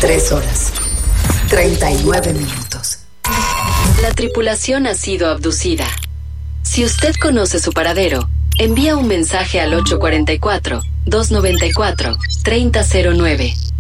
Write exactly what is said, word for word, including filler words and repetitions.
Tres horas. Treinta y nueve minutos. La tripulación ha sido abducida. Si usted conoce su paradero, envía un mensaje al ocho cuatro cuatro, dos nueve cuatro, tres cero cero nueve.